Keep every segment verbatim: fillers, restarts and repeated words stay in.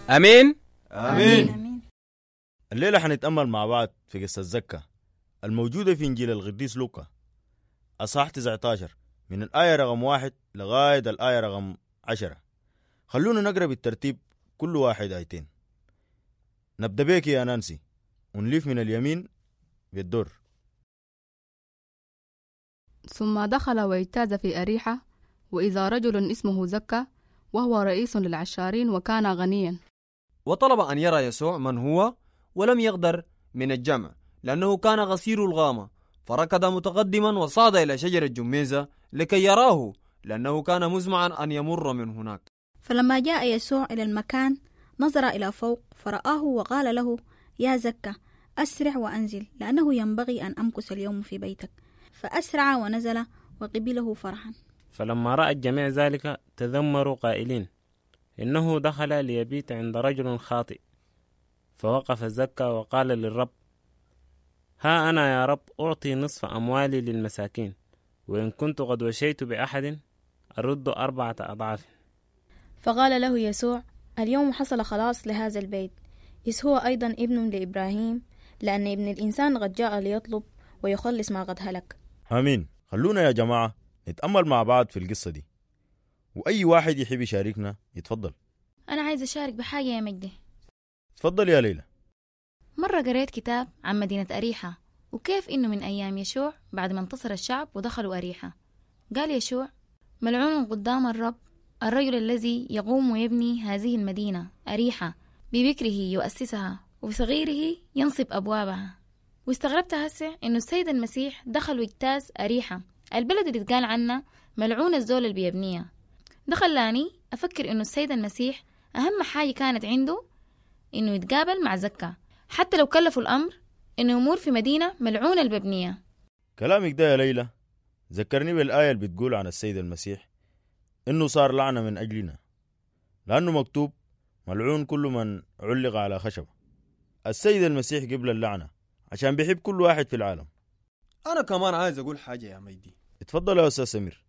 أمين آمين, آمين. الليلة حنتأمل مع بعض في قصة زكا الموجودة في إنجيل القديس لوقا أصحاح تسعة عشر من الآية رقم واحد لغاية الآية رقم عشرة. خلونا نقرأ بالترتيب كل واحد آيتين. نبدأ بيك يا نانسي ونلف من اليمين بالدور. ثم دخل واجتاز في أريحة، وإذا رجل اسمه زكا وهو رئيس للعشارين وكان غنيا، وطلب أن يرى يسوع من هو، ولم يقدر من الجمع لأنه كان غسير الغامة، فركض متقدما وصعد إلى شجرة جميزة لكي يراه، لأنه كان مزمعا أن يمر من هناك. فلما جاء يسوع إلى المكان نظر إلى فوق فرآه وقال له: يا زكا، أسرع وأنزل، لأنه ينبغي أن أمكث اليوم في بيتك. فأسرع ونزل وقبله فرحا. فلما رأى الجميع ذلك تذمروا قائلين: إنه دخل ليبيت عند رجل خاطئ. فوقف زكا وقال للرب: ها أنا يا رب أعطي نصف أموالي للمساكين، وإن كنت قد وشيت بأحد أرد أربعة أضعاف. فقال له يسوع: اليوم حصل خلاص لهذا البيت، إذ هو أيضا ابن لإبراهيم، لأن ابن الإنسان قد جاء ليطلب ويخلص ما قد هلك. آمين. خلونا يا جماعة نتأمل مع بعض في القصة دي، وأي واحد يحب يشاركنا يتفضل. أنا عايز أشارك بحاجة يا مجدي. تفضل يا ليلى. مرة قريت كتاب عن مدينة أريحة، وكيف إنه من أيام يشوع بعد ما انتصر الشعب ودخلوا أريحة، قال يشوع: ملعون قدام الرب الرجل الذي يقوم ويبني هذه المدينة أريحة، ببكره يؤسسها وبصغيره ينصب أبوابها. واستغربت هسه إنه السيد المسيح دخل واجتاز أريحة، البلد اللي اتقال عنها ملعون الزول اللي بيبنيها. ده خلاني أفكر إنه السيد المسيح أهم حاجة كانت عنده إنه يتقابل مع زكا، حتى لو كلفوا الأمر إنه يمر في مدينة ملعونة الببنية. كلامك ده يا ليلى ذكرني بالآية اللي بتقول عن السيد المسيح إنه صار لعنة من أجلنا، لأنه مكتوب: ملعون كل من علق على خشبة. السيد المسيح قبل اللعنة عشان بيحب كل واحد في العالم. أنا كمان عايز أقول حاجة يا ميدي. اتفضل يا أستاذ سمير.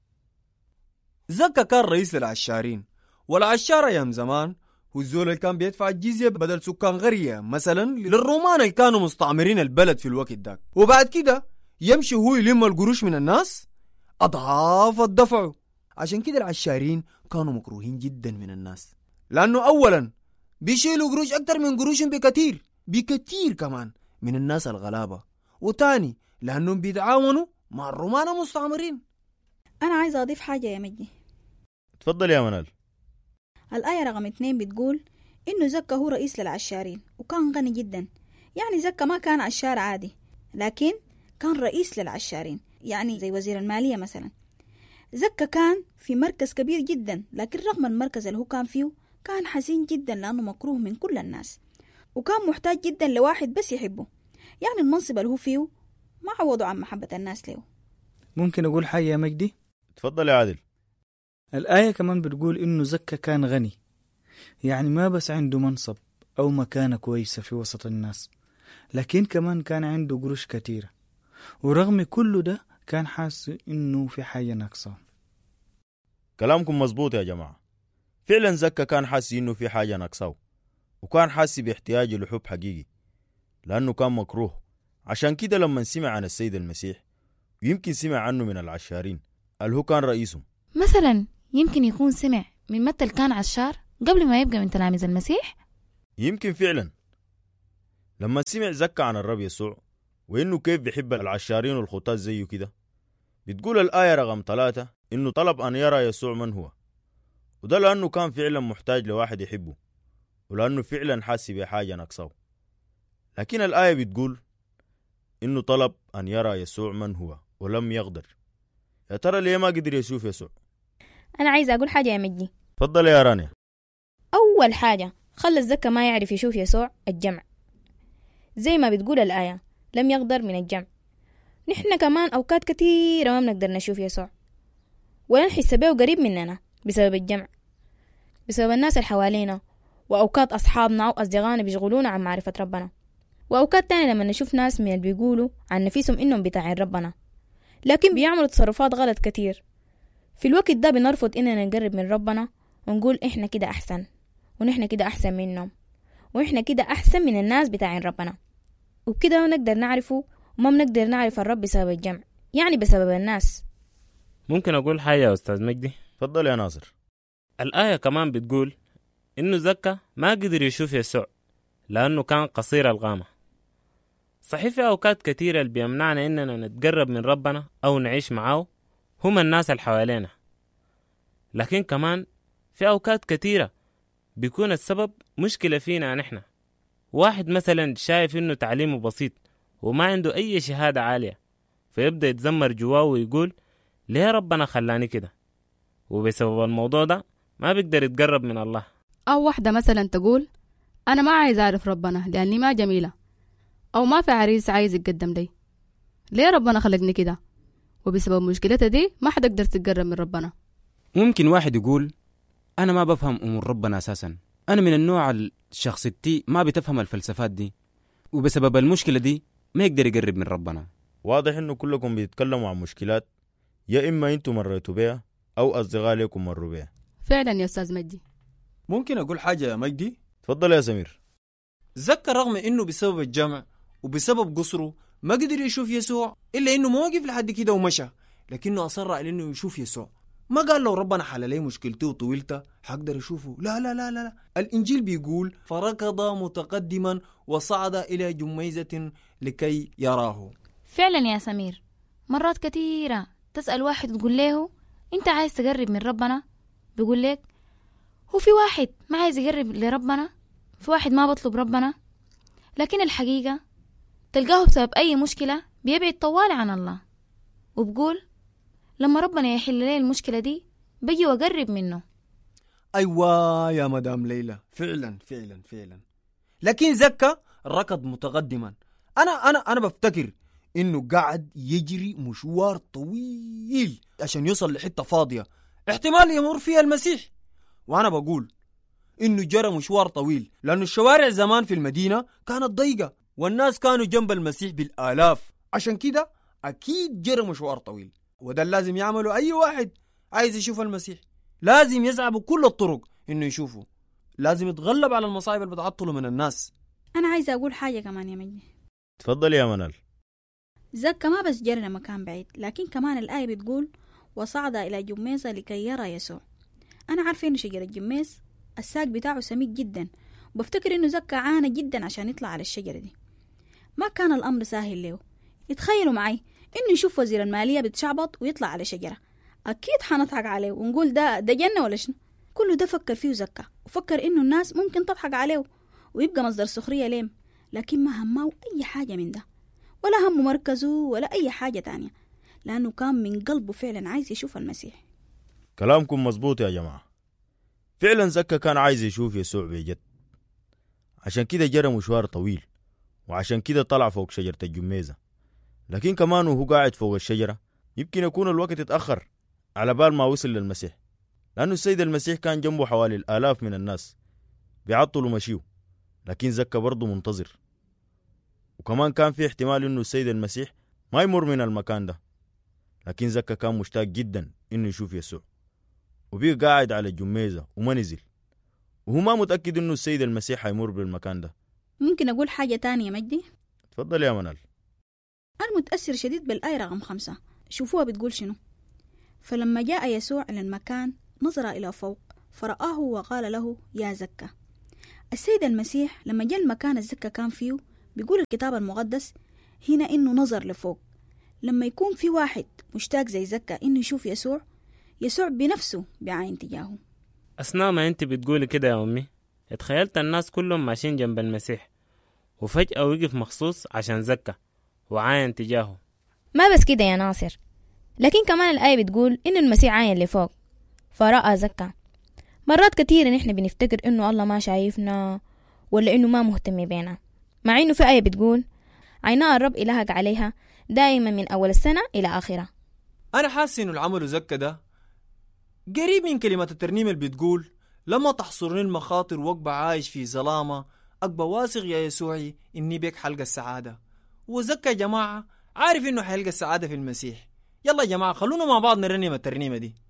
زكا كان رئيس العشارين، والعشار أيام زمان هو الزول اللي كان بيدفع الجزية بدل سكان غرية مثلا للرومان اللي كانوا مستعمرين البلد في الوقت ده، وبعد كده يمشي هو يلم القروش من الناس أضعاف الدفع. عشان كده العشارين كانوا مكروهين جدا من الناس، لأنه أولا بيشيلوا قروش أكتر من قروشهم بكتير بكتير كمان من الناس الغلابة، وتاني لأنهم بيتعاونوا مع الرومان المستعمرين. أنا عايزة أضيف حاجة يا مجدي. اتفضل يا منال. الآية رقم اتنين بتقول إنه زكا هو رئيس للعشارين وكان غني جدا. يعني زكا ما كان عشار عادي، لكن كان رئيس للعشارين، يعني زي وزير المالية مثلا. زكا كان في مركز كبير جدا، لكن رغم المركز اللي هو كان فيه كان حزين جدا لأنه مكروه من كل الناس، وكان محتاج جدا لواحد بس يحبه. يعني المنصب اللي هو فيه ما عوضوا عن محبة الناس له. ممكن أقول حاجة يا مجدي؟ اتفضل يا عادل. الآية كمان بتقول إنه زكا كان غني، يعني ما بس عنده منصب أو مكانة كويسة في وسط الناس، لكن كمان كان عنده قروش كتيرة، ورغم كله ده كان حاسس إنه في حاجة ناقصة. كلامكم مظبوط يا جماعة. فعلا زكا كان حاسس إنه في حاجة ناقصة، وكان حاسس باحتياجه لحب حقيقي لأنه كان مكروه. عشان كده لما سمع عن السيد المسيح، ويمكن سمع عنه من العشارين اللي هو كان رئيسهم، مثلا يمكن يكون سمع من متى كان عشار قبل ما يبقى من تلاميذ المسيح. يمكن فعلا لما سمع زكا عن الرب يسوع وإنه كيف بيحب العشارين والخطاة زيه كده، بتقول الآية رقم ثلاثة إنه طلب أن يرى يسوع من هو، وده لأنه كان فعلا محتاج لواحد يحبه، ولأنه فعلا حاسس بحاجة ناقصه. لكن الآية بتقول إنه طلب أن يرى يسوع من هو ولم يقدر. يا ترى ليه ما قدر يشوف يسوع؟ أنا عايزة أقول حاجة يا مجدي. تفضل يا رانيا. أول حاجة خلى زكا ما يعرف يشوف يسوع الجمع، زي ما بتقول الآية لم يقدر من الجمع. نحن كمان أوقات كتيرة ما بنقدر نشوف يسوع ولا نحس بيه قريب مننا بسبب الجمع، بسبب الناس اللي حوالينا، وأوقات أصحابنا أو أصدقائنا بيشغلونا عن معرفة ربنا، وأوقات تانية لما نشوف ناس من اللي بيقولوا عن نفسهم إنهم بتاعين ربنا لكن بيعملوا تصرفات غلط كتير. في الوقت ده بنرفض إننا نقرب من ربنا ونقول إحنا كده أحسن، ونحن كده أحسن منهم، ونحن كده أحسن من الناس بتاعين ربنا، وبكده نقدر نعرفه وما بنقدر نعرف الرب بسبب الجمع، يعني بسبب الناس. ممكن أقول حاجة يا أستاذ مجدي؟ تفضل يا ناصر. الآية كمان بتقول إنه زكا ما قدر يشوف يسوع لأنه كان قصير القامة. صحيح في أوقات كثيرة اللي بيمنعنا إننا نتقرب من ربنا أو نعيش معاه هم الناس اللي حوالينا، لكن كمان في أوقات كثيرة بيكون السبب مشكلة فينا نحن. واحد مثلا شايف إنه تعليمه بسيط وما عنده أي شهادة عالية، فيبدأ يتذمر جواه ويقول ليه ربنا خلاني كده، وبسبب الموضوع ده ما بيقدر يتقرب من الله. أو واحدة مثلا تقول أنا ما عايز أعرف ربنا لأني ما جميلة، أو ما في عريس عايز يتقدم لي، ليه ربنا خلقني كده، وبسبب مشكلتها دي ما حتقدر تتقرب من ربنا. ممكن واحد يقول أنا ما بفهم أمور ربنا أساسا، أنا من النوع الشخصيتي ما بتفهم الفلسفات دي، وبسبب المشكلة دي ما يقدر يقرب من ربنا. واضح إنه كلكم بيتكلموا عن مشكلات يا إما أنتم مريتوا بها أو أصدقاء لكم مروا بها. فعلا يا أستاذ مجدي. ممكن أقول حاجة يا مجدي؟ تفضل يا سمير. زكا رغم إنه بسبب الجمع وبسبب قصره ما قدر يشوف يسوع، إلا إنه ما وقف لحد كده ومشى، لكنه أصر على إنه يشوف يسوع. ما قال لو ربنا حل لي مشكلتي وطويلته حقدر يشوفه، لا لا لا لا. الإنجيل بيقول فركض متقدما وصعد إلى جميزة لكي يراه. فعلا يا سمير، مرات كثيرة تسأل واحد تقول له أنت عايز تقرب من ربنا، بيقول لك هو في واحد ما عايز يقرب لربنا، في واحد ما بطلب ربنا، لكن الحقيقة تلقاه بسبب أي مشكلة بيبعد طوال عن الله، وبقول لما ربنا يحل لي المشكلة دي بيجي وقرب منه. أيوة يا مدام ليلى، فعلا فعلا فعلا. لكن زكا ركض متقدما. أنا أنا أنا بفتكر إنه قاعد يجري مشوار طويل عشان يوصل لحتة فاضية احتمال يمر فيها المسيح. وأنا بقول إنه جرى مشوار طويل لأنه الشوارع زمان في المدينة كانت ضيقة والناس كانوا جنب المسيح بالآلاف، عشان كده أكيد جرى مشوار طويل. وده لازم يعمله أي واحد عايز يشوف المسيح، لازم يسعى بكل الطرق إنه يشوفه، لازم يتغلب على المصايب اللي بتعطله من الناس. أنا عايزة أقول حاجة كمان يا مجدي. تفضل يا منال. زكا ما بس جرى لمكان بعيد، لكن كمان الآية بتقول وصعد إلى جميزة لكي يرى يسوع. أنا عارفة إنه شجرة جميز الساق بتاعه سميك جدا، وبفتكر إنه زكا عانى جدا عشان يطلع على الشجرة دي. ما كان الأمر سهل له. يتخيلوا معي إنه يشوف وزير المالية بتشعبط ويطلع على شجرة، أكيد حنضحك عليه ونقول ده ده جنة ولا شنو. كله ده فكر فيه زكا، وفكر إنه الناس ممكن تضحك عليه ويبقى مصدر سخرية ليم، لكن ما همه أي حاجة من ده، ولا هم مركزه ولا أي حاجة تانية، لأنه كان من قلبه فعلا عايز يشوف المسيح. كلامكم مظبوط يا جماعة، فعلا زكا كان عايز يشوف يسوع بجد، عشان كده جرى مشوار طويل، وعشان كده طلع فوق شجرة الجميزة. لكن كمان وهو قاعد فوق الشجرة يمكن يكون الوقت اتأخر على بال ما وصل للمسيح، لأنه السيد المسيح كان جنبه حوالي الآلاف من الناس بيعطلوا مشيه، لكن زكا برضه منتظر. وكمان كان في احتمال إنه السيد المسيح ما يمر من المكان ده، لكن زكا كان مشتاق جدا إنه يشوف يسوع، وبيه قاعد على الجميزة وما نزل، وهو ما متأكد إنه السيد المسيح هيمر بالمكان ده. ممكن أقول حاجة تانية يا مجدي؟ تفضل يا منال. أنا متأثر شديد بالآية رقم خمسة، شوفوها بتقول شنو. فلما جاء يسوع إلى المكان نظر إلى فوق فرآه وقال له يا زكا. السيد المسيح لما جاء المكان الزكا كان فيه، بيقول الكتاب المقدس هنا إنه نظر لفوق. لما يكون في واحد مشتاق زي زكا إنه يشوف يسوع، يسوع بنفسه بعين تجاهه. أثناء ما أنت بتقولي كده يا أمي، اتخيلت الناس كلهم ماشيين جنب المسيح، وفجأة وقف مخصوص عشان زكا وعاين تجاهه. ما بس كده يا ناصر، لكن كمان الآية بتقول إنه المسيح عاين لفوق فرأى زكا. مرات كتير نحن بنفتكر إنه الله ما شايفنا ولا إنه ما مهتم بينا، مع إنه في آية بتقول عينا الرب إلهك عليها دائما من أول السنة إلى آخرة. أنا حاسس إنه العمل زكا ده قريب من كلمة الترنيمة اللي بتقول لما تحصرني المخاطر وأقبع عايش في ظلامة، أقبع واثق يا يسوعي إني بيك حلقة السعادة. وزكا يا جماعة عارف إنه حيلقى السعادة في المسيح. يلا يا جماعة خلونا مع بعض نرنم الترنيمة دي.